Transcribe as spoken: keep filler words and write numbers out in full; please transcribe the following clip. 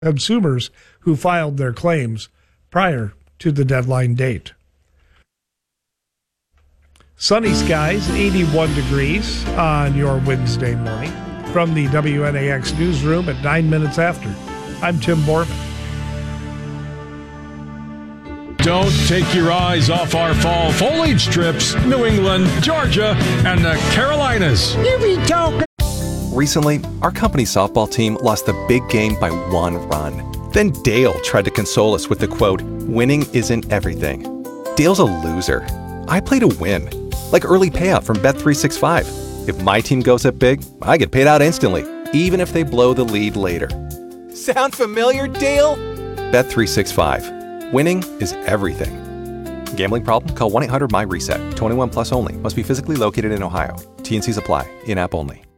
consumers who filed their claims prior to the deadline date. Sunny skies, eighty-one degrees on your Wednesday morning. From the W N A X newsroom at nine minutes after, I'm Tim Borman. Don't take your eyes off our fall foliage strips, New England, Georgia, and the Carolinas. Here we go. Recently, our company softball team lost the big game by one run. Then Dale tried to console us with the quote, "Winning isn't everything." Dale's a loser. I play to win. Like early payout from Bet three sixty-five. If my team goes up big, I get paid out instantly, even if they blow the lead later. Sound familiar, Dale? Bet three sixty-five. Winning is everything. Gambling problem? Call one eight hundred M Y RESET. twenty-one plus only. Must be physically located in Ohio. T N Cs apply. In-app only.